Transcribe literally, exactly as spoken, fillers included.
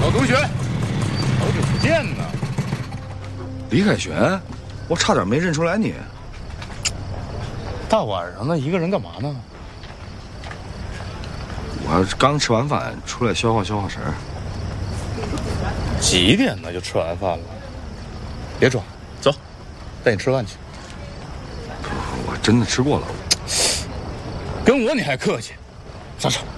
老同学，好久不见呢。 李凯旋，我差点没认出来你。 大晚上的，一个人干嘛呢？ 我刚吃完饭，出来消化消化神儿。 几点呢？就吃完饭了？别装，走，带你吃饭去。 我真的吃过了。 跟我你还客气？上车。